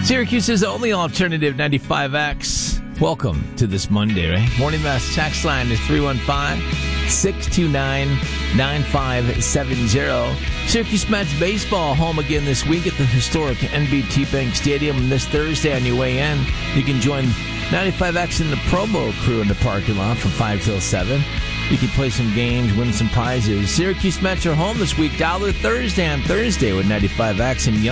Syracuse's only alternative, 95X. Welcome to this Monday, right? Morning Mass text line is 315-629-9570. Syracuse Mets baseball home again this week at the historic NBT Bank Stadium. This Thursday on your way in, you can join 95X and the promo crew in the parking lot from 5 till 7. You can play some games, win some prizes. Syracuse Mets are home this week. Dollar Thursday on Thursday with 95X and